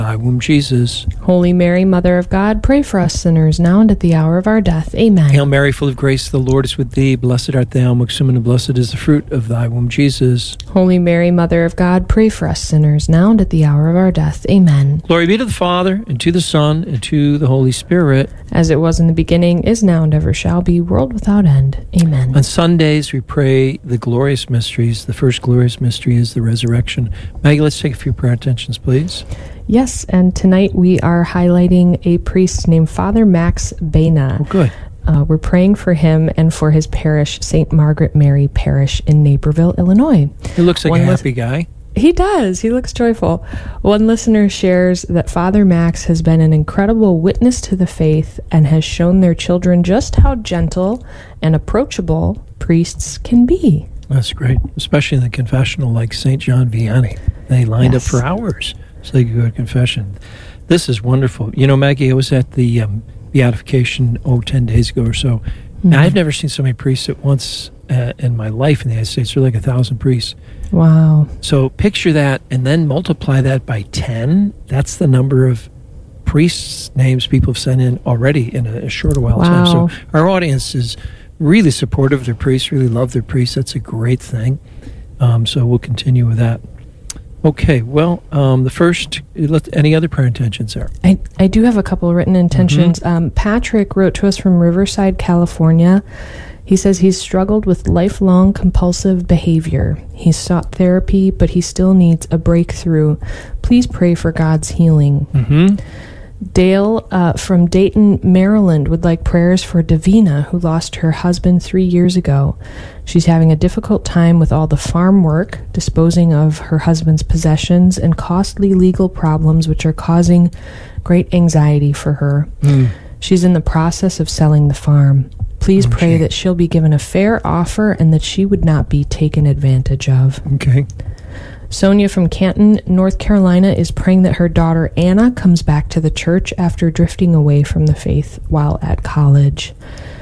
thy womb, Jesus. Holy Mary, Mother of God, pray for us sinners, now and at the hour of our death. Amen. Hail Mary, full of grace, the Lord is with thee. Blessed art thou amongst women, and blessed is the fruit of thy womb, Jesus. Holy Mary, Mother of God, pray for us sinners, now and at the hour of our death. Amen. Glory be to the Father, and to the Son, and to the Holy Spirit. As it was in the beginning, is now, and ever shall be, world without end. Amen. On Sundays, we pray the glorious mysteries. The first glorious mystery is the resurrection. Maggie, let's take a few prayer intentions, please. Yes, and tonight we are highlighting a priest named Father Max Bena. Oh, good. We're praying for him and for his parish, St. Margaret Mary Parish in Naperville, Illinois. He looks like a happy guy. He does. He looks joyful. One listener shares that Father Max has been an incredible witness to the faith and has shown their children just how gentle and approachable priests can be. That's great, especially in the confessional like St. John Vianney. They lined up for hours so they could go to confession. This is wonderful. You know, Maggie, I was at the beatification 10 days ago or so. Mm-hmm. I've never seen so many priests at once in my life in the United States. There are like 1,000 priests. Wow. So picture that and then multiply that by 10. That's the number of priests' names people have sent in already in a short while time. So our audience is really supportive of their priests, really love their priests. That's a great thing. So we'll continue with that. Okay, well, the first, any other prayer intentions there? I do have a couple of written intentions. Mm-hmm. Patrick wrote to us from Riverside, California. He says he's struggled with lifelong compulsive behavior. He's sought therapy, but he still needs a breakthrough. Please pray for God's healing. Mm-hmm. Dale from Dayton, Maryland would like prayers for Davina, who lost her husband 3 years ago. She's having a difficult time with all the farm work, disposing of her husband's possessions, and costly legal problems which are causing great anxiety for her. She's in the process of selling the farm. Please pray that she'll be given a fair offer and that she would not be taken advantage of. Okay. Sonia from Canton, North Carolina, is praying that her daughter Anna comes back to the church after drifting away from the faith while at college.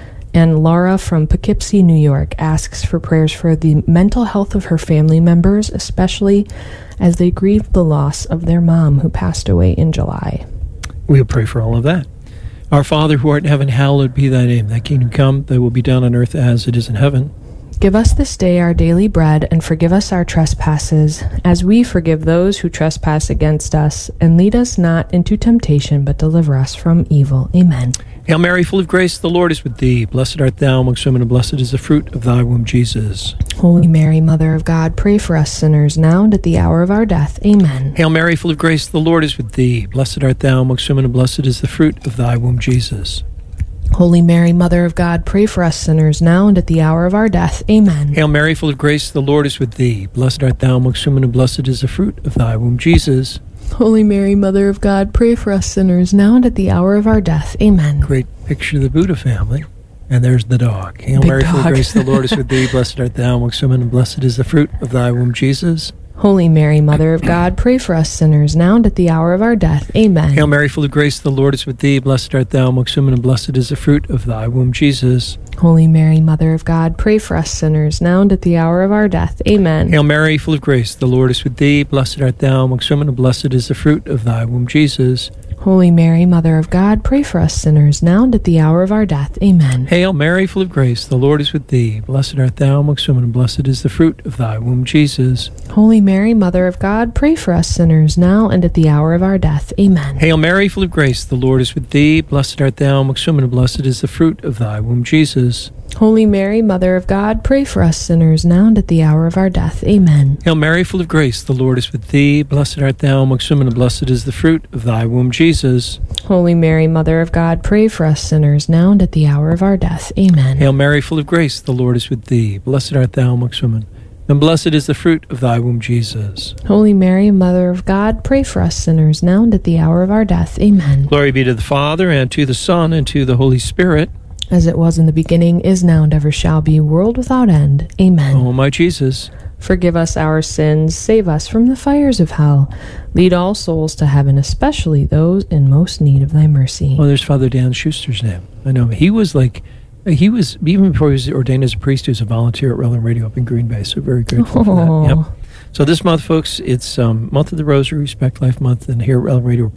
And Laura from Poughkeepsie, New York, asks for prayers for the mental health of her family members, especially as they grieve the loss of their mom who passed away in July. We'll pray for all of that. Our Father who art in heaven, hallowed be thy name. Thy kingdom come, thy will be done on earth as it is in heaven. Give us this day our daily bread, and forgive us our trespasses, as we forgive those who trespass against us. And lead us not into temptation, but deliver us from evil. Amen. Hail Mary, full of grace, the Lord is with thee. Blessed art thou amongst women, and blessed is the fruit of thy womb, Jesus. Holy Mary, Mother of God, pray for us sinners, now and at the hour of our death. Amen. Hail Mary, full of grace, the Lord is with thee. Blessed art thou amongst women, and blessed is the fruit of thy womb, Jesus. Holy Mary, Mother of God, pray for us sinners, now and at the hour of our death. Amen. Hail Mary, full of grace, the Lord is with thee. Blessed art thou amongst women, and blessed is the fruit of thy womb, Jesus. Holy Mary, Mother of God, pray for us sinners, now and at the hour of our death. Amen. Great picture of the Buddha family. And there's the dog. Hail Mary, full of grace, the Lord is with thee. Blessed art thou amongst women, and blessed is the fruit of thy womb, Jesus. Holy Mary, Mother of God, pray for us sinners, now and at the hour of our death. Amen. Hail Mary, full of grace, the Lord is with thee. Blessed art thou amongst women, and blessed is the fruit of thy womb, Jesus. Holy Mary, Mother of God, pray for us sinners, now and at the hour of our death. Amen. Hail Mary, full of grace, the Lord is with thee. Blessed art thou amongst women, and blessed is the fruit of thy womb, Jesus. Holy Mary, Mother of God, pray for us sinners, now and at the hour of our death. Amen. Hail Mary, full of grace, the Lord is with thee. Blessed art thou amongst women, and blessed is the fruit of thy womb, Jesus. Holy Mary, Mother of God, pray for us sinners, now and at the hour of our death. Amen. Hail Mary, full of grace, the Lord is with thee. Blessed art thou amongst women, and blessed is the fruit of thy womb, Jesus. Holy Mary, Mother of God, pray for us sinners, now and at the hour of our death. Amen. Hail Mary, full of grace, the Lord is with thee. Blessed art thou amongst women, and blessed is the fruit of thy womb, Jesus. Holy Mary, Mother of God, pray for us sinners, now and at the hour of our death. Amen. Hail Mary, full of grace, the Lord is with thee. Blessed art thou amongst women, and blessed is the fruit of thy womb, Jesus. Holy Mary, Mother of God, pray for us sinners, now and at the hour of our death. Amen. Glory be to the Father, and to the Son, and to the Holy Spirit. As it was in the beginning, is now, and ever shall be, world without end. Amen. O my Jesus, forgive us our sins, save us from the fires of hell. Lead all souls to heaven, especially those in most need of thy mercy. Oh, there's Father Dan Schuster's name. I know him. He was, even before he was ordained as a priest, he was a volunteer at Relevant Radio up in Green Bay, so very grateful for that. Yep. So this month, folks, it's month of the Rosary, Respect Life Month, and here at El Radio